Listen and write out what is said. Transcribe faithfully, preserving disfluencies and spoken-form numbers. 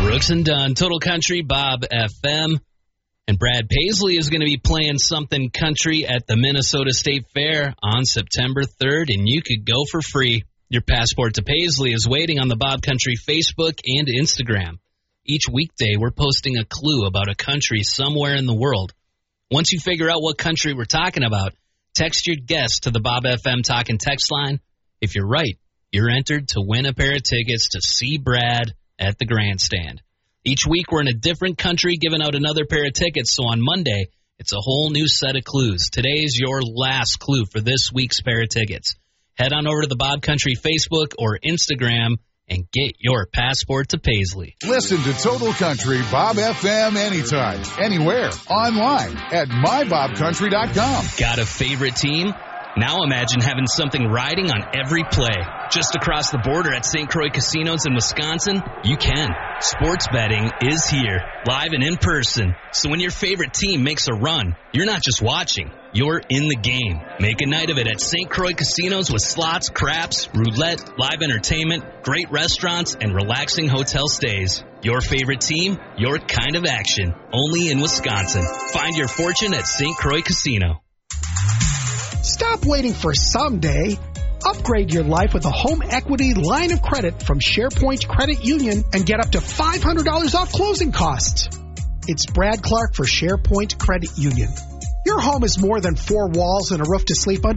Brooks and Dunn, Total Country, Bob F M. And Brad Paisley is going to be playing something country at the Minnesota State Fair on September third, and you could go for free. Your passport to Paisley is waiting on the Bob Country Facebook and Instagram. Each weekday, we're posting a clue about a country somewhere in the world. Once you figure out what country we're talking about, text your guess to the Bob F M Talkin' text line. If you're right, you're entered to win a pair of tickets to see Brad at the grandstand. Each week, we're in a different country giving out another pair of tickets, so on Monday, it's a whole new set of clues. Today's your last clue for this week's pair of tickets. Head on over to the Bob Country Facebook or Instagram and get your passport to Paisley. Listen to Total Country Bob F M anytime, anywhere, online at my bob country dot com. Got a favorite team? Now imagine having something riding on every play. Just across the border at Saint Croix Casinos in Wisconsin, you can. Sports betting is here, live and in person. So when your favorite team makes a run, you're not just watching, you're in the game. Make a night of it at Saint Croix Casinos with slots, craps, roulette, live entertainment, great restaurants, and relaxing hotel stays. Your favorite team, your kind of action. Only in Wisconsin. Find your fortune at Saint Croix Casino. Stop waiting for someday. Upgrade your life with a home equity line of credit from SharePoint Credit Union and get up to five hundred dollars off closing costs. It's Brad Clark for SharePoint Credit Union. Your home is more than four walls and a roof to sleep under.